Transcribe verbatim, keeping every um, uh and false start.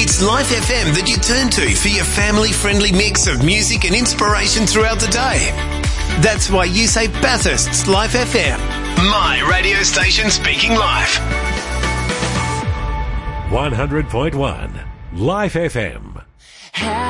It's Life F M that you turn to for your family-friendly mix of music and inspiration throughout the day. That's why you say Bathurst's Life F M. My radio station speaking life. one hundred point one Life F M.